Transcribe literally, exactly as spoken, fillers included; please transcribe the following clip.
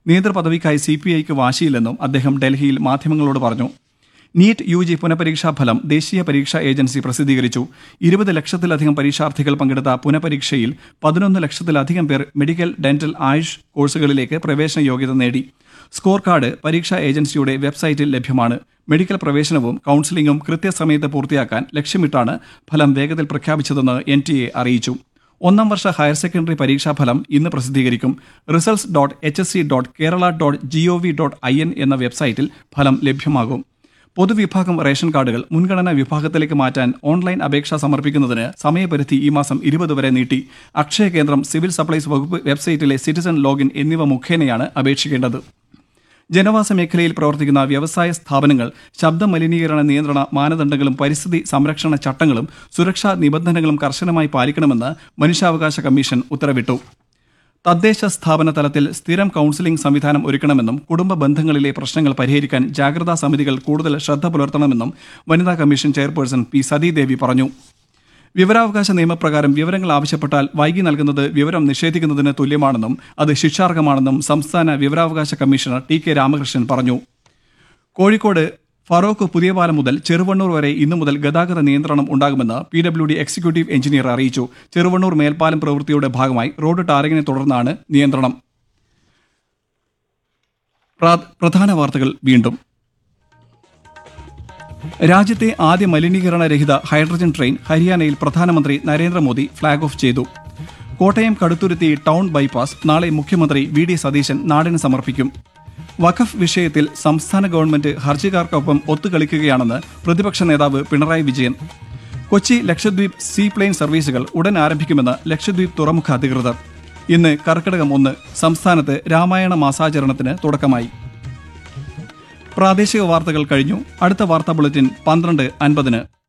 നേതൃപദവിക്കായി C P ഐക്ക് വാശിയില്ലെന്നും അദ്ദേഹം ഡൽഹിയിൽ മാധ്യമങ്ങളോട് പറഞ്ഞു. നീറ്റ് യു ജി പുനഃപരീക്ഷാ ഫലം ദേശീയ പരീക്ഷാ ഏജൻസി പ്രസിദ്ധീകരിച്ചു. ഇരുപത് ലക്ഷത്തിലധികം പരീക്ഷാർത്ഥികൾ പങ്കെടുത്ത പുനഃപരീക്ഷയിൽ പതിനൊന്ന് ലക്ഷത്തിലധികം പേർ മെഡിക്കൽ, ഡെന്റൽ, ആയുഷ് കോഴ്സുകളിലേക്ക് പ്രവേശന യോഗ്യത നേടി. സ്കോർ കാർഡ് പരീക്ഷാ ഏജൻസിയുടെ വെബ്സൈറ്റിൽ ലഭ്യമാണ്. മെഡിക്കൽ പ്രവേശനവും കൌൺസിലിംഗും കൃത്യസമയത്ത് പൂർത്തിയാക്കാൻ ലക്ഷ്യമിട്ടാണ് ഫലം വേഗത്തിൽ പ്രഖ്യാപിച്ചതെന്ന് എൻ ടി എ അറിയിച്ചു. ഒന്നാം വർഷ ഹയർ സെക്കൻഡറി പരീക്ഷാഫലം ഇന്ന് പ്രസിദ്ധീകരിക്കും. Results dot H S C dot Kerala dot G O V dot I N എന്ന വെബ്സൈറ്റിൽ ഫലം ലഭ്യമാകും. പൊതുവിഭാഗം റേഷൻ കാർഡുകൾ മുൻഗണനാ വിഭാഗത്തിലേക്ക് മാറ്റാൻ ഓൺലൈൻ അപേക്ഷ സമർപ്പിക്കുന്നതിന് സമയപരിധി ഈ മാസം ഇരുപത് വരെ നീട്ടി. അക്ഷയ കേന്ദ്രം, സിവിൽ സപ്ലൈസ് വകുപ്പ് വെബ്സൈറ്റിലെ സിറ്റിസൺ ലോഗിൻ എന്നിവ മുഖേനയാണ് അപേക്ഷിക്കേണ്ടത്. ജനവാസ മേഖലയിൽ പ്രവർത്തിക്കുന്ന വ്യവസായ സ്ഥാപനങ്ങൾ ശബ്ദ മലിനീകരണ നിയന്ത്രണ മാനദണ്ഡങ്ങളും പരിസ്ഥിതി സംരക്ഷണ ചട്ടങ്ങളും സുരക്ഷാ നിബന്ധനകളും കർശനമായി പാലിക്കണമെന്ന് മനുഷ്യാവകാശ കമ്മീഷൻ ഉത്തരവിട്ടു. തദ്ദേശ സ്ഥാപന തലത്തിൽ സ്ഥിരം കൌൺസിലിംഗ് സംവിധാനം ഒരുക്കണമെന്നും കുടുംബ ബന്ധങ്ങളിലെ പ്രശ്നങ്ങൾ പരിഹരിക്കാൻ ജാഗ്രതാ സമിതികൾ കൂടുതൽ ശ്രദ്ധ പുലർത്തണമെന്നും വനിതാ കമ്മീഷൻ ചെയർപേഴ്സൺ പി സതീദേവി പറഞ്ഞു. വിവരാവകാശ നിയമപ്രകാരം വിവരങ്ങൾ ആവശ്യപ്പെട്ടാൽ വൈകി നൽകുന്നത് വിവരം നിഷേധിക്കുന്നതിന് തുല്യമാണെന്നും അത് ശിക്ഷാർഹമാണെന്നും സംസ്ഥാന വിവരാവകാശ കമ്മീഷണർ ടി കെ രാമകൃഷ്ണൻ പറഞ്ഞു. കോഴിക്കോട് ഫറോക്ക് പുതിയപാലം മുതൽ ചെറുവണ്ണൂർ വരെ ഇന്നു മുതൽ ഗതാഗത നിയന്ത്രണം ഉണ്ടാകുമെന്ന് P W D executive engineer അറിയിച്ചു. ചെറുവണ്ണൂർ മേൽപ്പാലം പ്രവൃത്തിയുടെ ഭാഗമായി റോഡ് ടാറിങ്ങിനെ തുടർന്നാണ് നിയന്ത്രണം. പ്രധാന വാർത്തകൾ വീണ്ടും. രാജ്യത്തെ ആദ്യ മലിനീകരണരഹിത ഹൈഡ്രജൻ ട്രെയിൻ ഹരിയാനയിൽ പ്രധാനമന്ത്രി നരേന്ദ്രമോദി ഫ്ളാഗ് ഓഫ് ചെയ്തു. കോട്ടയം കടുത്തുരുത്തി ടൗൺ ബൈപ്പാസ് നാളെ മുഖ്യമന്ത്രി വി ഡി സതീശൻ നാടിന് സമർപ്പിക്കും. വഖഫ് വിഷയത്തിൽ സംസ്ഥാന ഗവൺമെന്റ് ഹർജിക്കാർക്കൊപ്പം ഒത്തുകളിക്കുകയാണെന്ന് പ്രതിപക്ഷ നേതാവ് പിണറായി വിജയൻ. കൊച്ചി ലക്ഷദ്വീപ് സീ പ്ലെയിൻ സർവീസുകൾ ഉടൻ ആരംഭിക്കുമെന്ന് ലക്ഷദ്വീപ് തുറമുഖ അധികൃതർ. ഇന്ന് കർക്കിടകം ഒന്ന്. സംസ്ഥാനത്ത് രാമായണ മാസാചരണത്തിന് തുടക്കമായി. പ്രാദേശിക വാർത്തകൾ കഴിഞ്ഞു. അടുത്ത വാർത്താ ബുള്ളറ്റിൻ പന്ത്രണ്ട് അൻപതിന്.